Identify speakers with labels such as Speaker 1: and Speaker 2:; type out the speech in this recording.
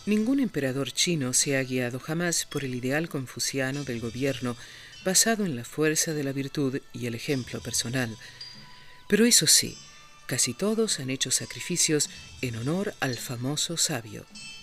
Speaker 1: Ningún emperador chino se ha guiado jamás por el ideal confuciano del gobierno basado en la fuerza de la virtud y el ejemplo personal. Pero eso sí, casi todos han hecho sacrificios en honor al famoso sabio.